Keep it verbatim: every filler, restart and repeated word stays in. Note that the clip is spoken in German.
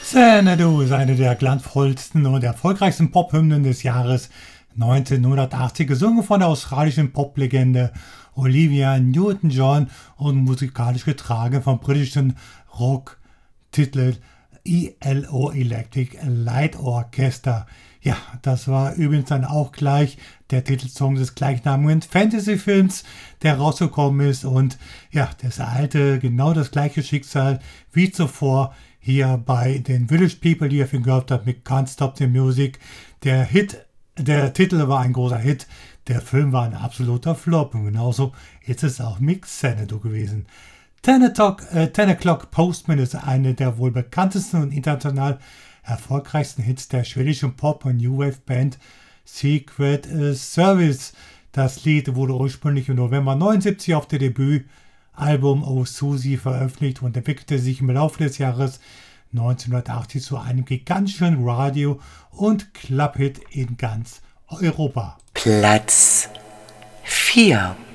Xanadu ist eine der glanzvollsten und erfolgreichsten Pop-Hymnen des Jahres neunzehnhundertachtzig, gesungen von der australischen Poplegende Olivia Newton-John und musikalisch getragen vom britischen Rock-Titel E L O Electric Light Orchestra. Ja, das war übrigens dann auch gleich der Titelsong des gleichnamigen Fantasy-Films, der rausgekommen ist. Und ja, das ereilte genau das gleiche Schicksal wie zuvor hier bei den Village People, die ihr viel gehört habt mit Can't Stop the Music. Der Hit, der Titel war ein großer Hit, der Film war ein absoluter Flop und genauso ist es auch mit Xanadu gewesen. Ten O'Clock, äh, Ten O'Clock Postman ist eine der wohl bekanntesten und international erfolgreichsten Hits der schwedischen Pop- und New Wave Band Secret Service. Das Lied wurde ursprünglich im November neunundsiebzig auf dem Debütalbum Oh Susie veröffentlicht und entwickelte sich im Laufe des Jahres neunzehnhundertachtzig zu einem gigantischen Radio- und Clubhit in ganz Europa. Platz vier.